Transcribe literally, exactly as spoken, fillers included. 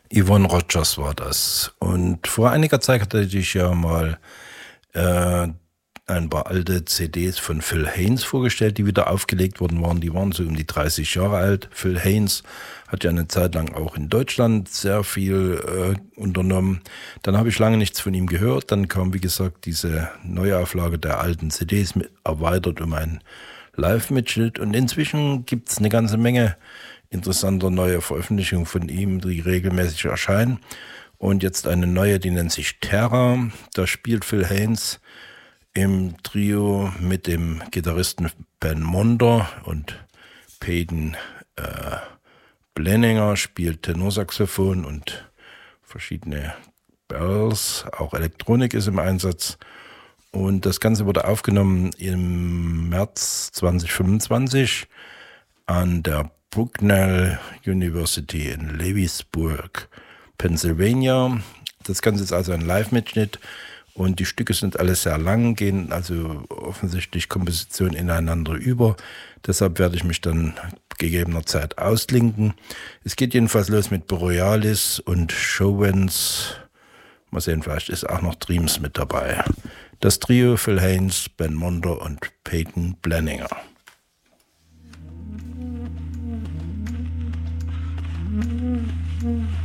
Yvonne Rogers war das. Und vor einiger Zeit hatte ich ja mal äh, ein paar alte C Ds von Phil Haynes vorgestellt, die wieder aufgelegt worden waren. Die waren so um die dreißig Jahre alt. Phil Haynes hat ja eine Zeit lang auch in Deutschland sehr viel äh, unternommen. Dann habe ich lange nichts von ihm gehört. Dann kam, wie gesagt, diese Neuauflage der alten C Ds mit, erweitert um einen Live-Mitschnitt. Und inzwischen gibt es eine ganze Menge interessanter neue Veröffentlichungen von ihm, die regelmäßig erscheinen. Und jetzt eine neue, die nennt sich Terra. Da spielt Phil Haynes im Trio mit dem Gitarristen Ben Monder und Peyton äh, Blenninger spielt Tenorsaxophon und verschiedene Bells. Auch Elektronik ist im Einsatz. Und das Ganze wurde aufgenommen im März zwanzig fünfundzwanzig an der Bucknell University in Lewisburg, Pennsylvania. Das Ganze ist also ein Live-Mitschnitt und die Stücke sind alle sehr lang, gehen also offensichtlich Kompositionen ineinander über. Deshalb werde ich mich dann gegebener Zeit auslinken. Es geht jedenfalls los mit Borealis und Showens. Mal sehen, vielleicht ist auch noch Dreams mit dabei. Das Trio Phil Haynes, Ben Monder und Peyton Blenninger. Mm-hmm.